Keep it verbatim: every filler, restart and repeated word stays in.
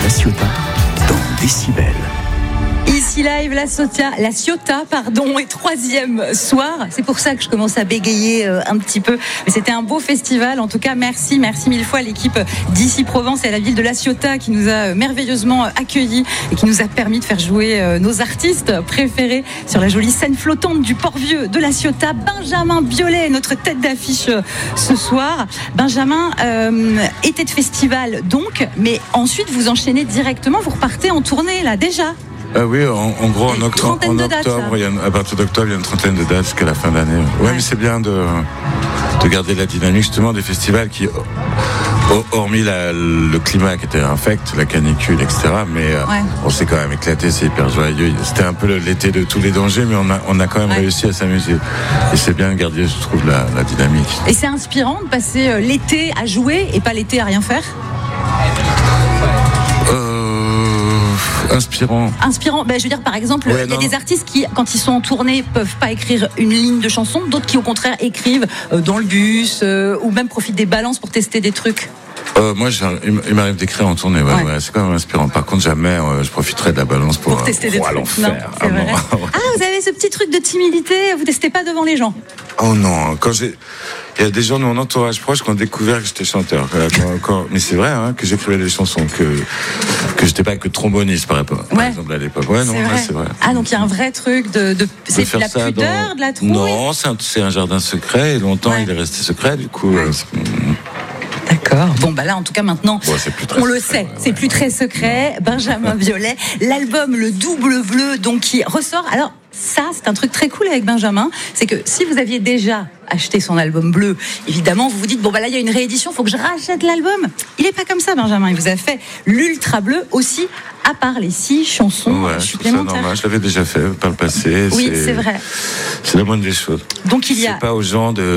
La Ciotat dans Décibel. Ici live, la Ciotat, la Ciotat, pardon, est troisième soir. C'est pour ça que je commence à bégayer un petit peu. Mais c'était un beau festival. En tout cas, merci, merci mille fois à l'équipe d'Ici Provence et à la ville de la Ciotat qui nous a merveilleusement accueillis et qui nous a permis de faire jouer nos artistes préférés sur la jolie scène flottante du Port-Vieux de la Ciotat. Benjamin Biolay, notre tête d'affiche ce soir. Benjamin, euh, été de festival donc, mais ensuite vous enchaînez directement, vous repartez en tournée là déjà. Euh, oui, en, en gros, en, octobre, en dates, octobre il y a une, à partir d'octobre, il y a une trentaine de dates jusqu'à la fin d'année. Ouais, ouais. Mais c'est bien de, de garder la dynamique justement des festivals qui, hormis la, le climat qui était infect, la canicule, et cetera. Mais euh, ouais. on s'est quand même éclaté, c'est hyper joyeux. C'était un peu l'été de tous les dangers, mais on a, on a quand même ouais. réussi à s'amuser. Et c'est bien de garder, je trouve, la, la dynamique. Et c'est inspirant de passer l'été à jouer et pas l'été à rien faire ? Inspirant. Inspirant. Ben, je veux dire, par exemple, ouais, il y a non. des artistes qui, quand ils sont en tournée, peuvent pas écrire une ligne de chanson. D'autres qui, au contraire, écrivent euh, dans le bus euh, ou même profitent des balances pour tester des trucs. Euh, moi, il m'arrive d'écrire en tournée. Ouais, ouais. Ouais, c'est quand même inspirant. Par contre, jamais euh, je profiterai de la balance pour, pour tester euh, des pour trucs. l'enfer. Non, c'est ah, vrai. Bon. Ah, vous avez ce petit truc de timidité. Vous testez pas devant les gens. Oh non, quand j'ai, il y a des gens de mon entourage proche qui ont découvert que j'étais chanteur. Quand, quand... Mais c'est vrai hein, que j'écrivais des chansons, que que j'étais pas que tromboniste par, rapport, par ouais. exemple à l'époque. Ouais, non, c'est, ouais, vrai. c'est vrai. Ah donc il y a un vrai truc de, de... c'est de la pudeur, dans... de la trouille. Non, c'est un, c'est un jardin secret. Et longtemps, ouais. il est resté secret. Du coup. Ouais. Euh, D'accord. Bon, bah là, en tout cas, maintenant, ouais, on le sait, ouais, c'est ouais. plus très secret. Benjamin Biolay, l'album Le Double Bleu, donc qui ressort. Alors, ça, c'est un truc très cool avec Benjamin, c'est que si vous aviez déjà acheté son album bleu, évidemment, vous vous dites, bon, bah là, il y a une réédition, il faut que je rachète l'album. Il n'est pas comme ça, Benjamin. Il vous a fait l'Ultra Bleu aussi, à part les six chansons ouais, supplémentaires. C'est normal, je l'avais déjà fait par le passé. Oui, c'est, c'est vrai. C'est la moindre des choses. Donc, il y a. C'est pas aux gens de